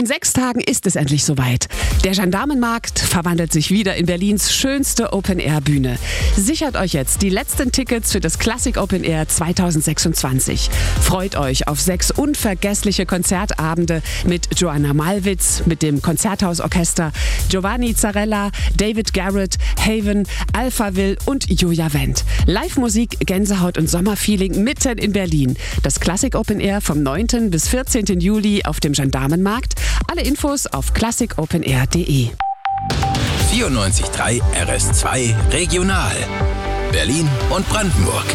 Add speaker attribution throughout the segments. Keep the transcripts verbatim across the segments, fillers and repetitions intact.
Speaker 1: In sechs Tagen ist es endlich soweit. Der Gendarmenmarkt verwandelt sich wieder in Berlins schönste Open-Air-Bühne. Sichert euch jetzt die letzten Tickets für das Classic Open Air zwanzig sechsundzwanzig. Freut euch auf sechs unvergessliche Konzertabende mit Joanna Malwitz, mit dem Konzerthausorchester, Giovanni Zarella, David Garrett, Haven, Alphaville und Julia Wendt. Live-Musik, Gänsehaut und Sommerfeeling mitten in Berlin. Das Classic Open Air vom neunten bis vierzehnten Juli auf dem Gendarmenmarkt. Alle Infos auf classic open air punkt de.
Speaker 2: vierundneunzig Komma drei R S zwei Regional. Berlin und Brandenburg.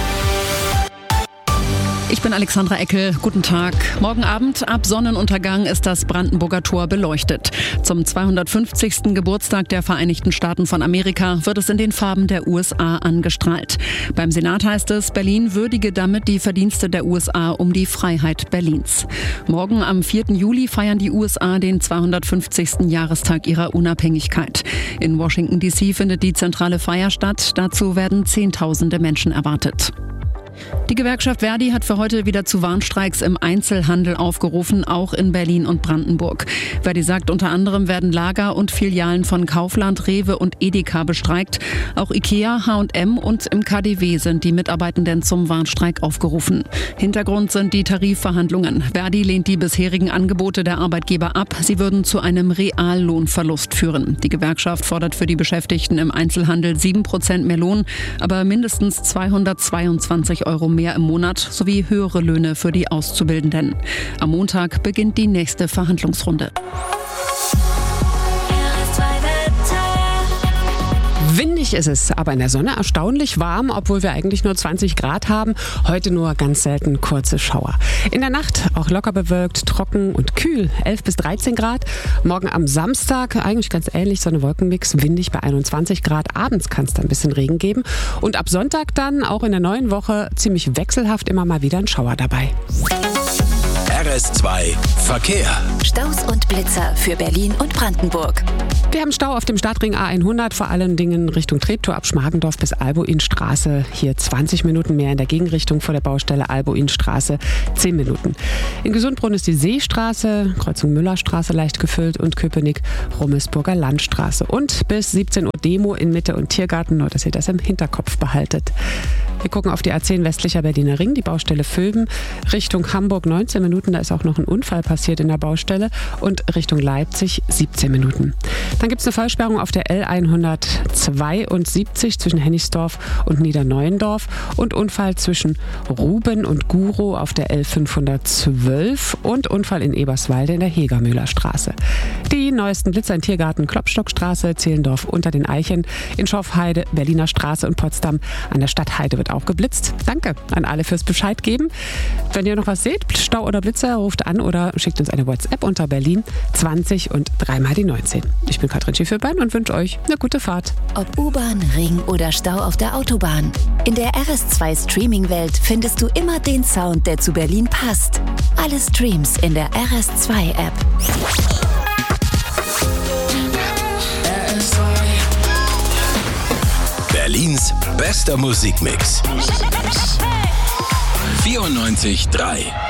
Speaker 3: Ich bin Alexandra Eckel. Guten Tag. Morgen Abend ab Sonnenuntergang ist das Brandenburger Tor beleuchtet. Zum zweihundertfünfzigsten Geburtstag der Vereinigten Staaten von Amerika wird es in den Farben der U S A angestrahlt. Beim Senat heißt es, Berlin würdige damit die Verdienste der U S A um die Freiheit Berlins. Morgen am vierten Juli feiern die U S A den zweihundertfünfzigsten Jahrestag ihrer Unabhängigkeit. In Washington D C findet die zentrale Feier statt. Dazu werden Zehntausende Menschen erwartet. Die Gewerkschaft Verdi hat für heute wieder zu Warnstreiks im Einzelhandel aufgerufen, auch in Berlin und Brandenburg. Verdi sagt, unter anderem werden Lager und Filialen von Kaufland, Rewe und Edeka bestreikt. Auch Ikea, H und M und im K D W sind die Mitarbeitenden zum Warnstreik aufgerufen. Hintergrund sind die Tarifverhandlungen. Verdi lehnt die bisherigen Angebote der Arbeitgeber ab. Sie würden zu einem Reallohnverlust führen. Die Gewerkschaft fordert für die Beschäftigten im Einzelhandel sieben Prozent mehr Lohn, aber mindestens zweihundertzweiundzwanzig Euro mehr im Monat sowie höhere Löhne für die Auszubildenden. Am Montag beginnt die nächste Verhandlungsrunde.
Speaker 1: Windig ist es, aber in der Sonne erstaunlich warm, obwohl wir eigentlich nur zwanzig Grad haben. Heute nur ganz selten kurze Schauer. In der Nacht auch locker bewölkt, trocken und kühl, elf bis dreizehn Grad. Morgen am Samstag eigentlich ganz ähnlich, Sonne-Wolken-Mix, windig bei einundzwanzig Grad. Abends kann es dann ein bisschen Regen geben. Und ab Sonntag dann, auch in der neuen Woche, ziemlich wechselhaft immer mal wieder ein Schauer dabei.
Speaker 2: R S zwei Verkehr.
Speaker 4: Staus und Blitzer für Berlin und Brandenburg.
Speaker 1: Wir haben Stau auf dem Stadtring A hundert, vor allen Dingen Richtung Treptow ab Schmargendorf bis Albuinstraße. Hier zwanzig Minuten mehr in der Gegenrichtung vor der Baustelle Albuinstraße, zehn Minuten. In Gesundbrunn ist die Seestraße, Kreuzung Müllerstraße leicht gefüllt und Köpenick, Rummelsburger Landstraße. Und bis siebzehn Uhr Demo in Mitte und Tiergarten, nur dass ihr das im Hinterkopf behaltet. Wir gucken auf die A zehn westlicher Berliner Ring, die Baustelle Vülben. Richtung Hamburg neunzehn Minuten, da ist auch noch ein Unfall passiert in der Baustelle. Und Richtung Leipzig siebzehn Minuten. Dann gibt es eine Vollsperrung auf der L hundertzweiundsiebzig zwischen Hennigsdorf und Niederneuendorf und Unfall zwischen Ruben und Guro auf der L fünfhundertzwölf und Unfall in Eberswalde in der Hegermühlerstraße. Die neuesten Blitzer in Tiergarten, Klopstockstraße, Zehlendorf unter den Eichen, in Schorfheide, Berliner Straße und Potsdam. An der Stadtheide wird auch geblitzt. Danke an alle fürs Bescheid geben. Wenn ihr noch was seht, Stau oder Blitzer, ruft an oder schickt uns eine WhatsApp unter Berlin zwanzig und dreimal die neunzehn. Ich bin Katrin Schäferbein und wünsche euch eine gute Fahrt.
Speaker 4: Ob U-Bahn, Ring oder Stau auf der Autobahn. In der R S zwei Streaming-Welt findest du immer den Sound, der zu Berlin passt. Alle Streams in der R S zwei App.
Speaker 2: Berlins bester Musikmix. vierundneunzig Komma drei